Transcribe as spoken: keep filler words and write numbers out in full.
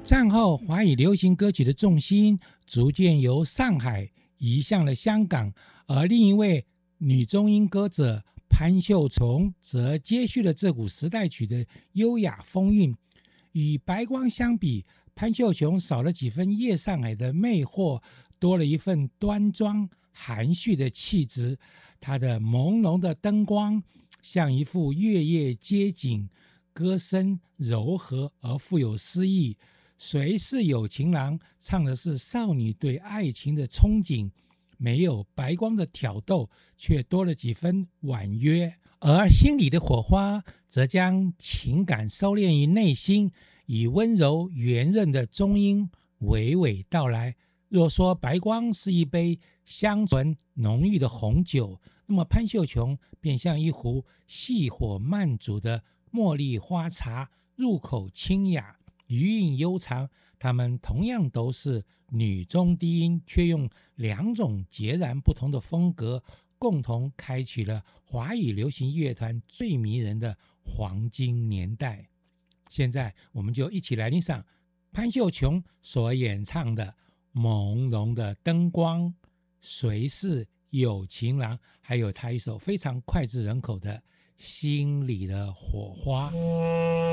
战后华语流行歌曲的重心逐渐由上海移向了香港，而另一位女中音歌者潘秀琼则接续了这股时代曲的优雅风韵。与白光相比，潘秀琼少了几分夜上海的魅惑，多了一份端庄含蓄的气质。她的朦胧的灯光像一幅月夜街景，歌声柔和而富有诗意。谁是有情郎唱的是少女对爱情的憧憬，没有白光的挑逗，却多了几分婉约。而心里的火花则将情感收敛于内心，以温柔圆润的中音娓娓道来。若说白光是一杯香醇浓郁的红酒，那么潘秀琼便像一壶细火慢煮的茉莉花茶，入口清雅，余韵悠长。她们同样都是女中低音，却用两种截然不同的风格，共同开启了华语流行乐团最迷人的黄金年代。现在我们就一起来欣赏潘秀琼所演唱的朦胧的灯光，谁是有情郎，还有她一首非常脍炙人口的心里的火花。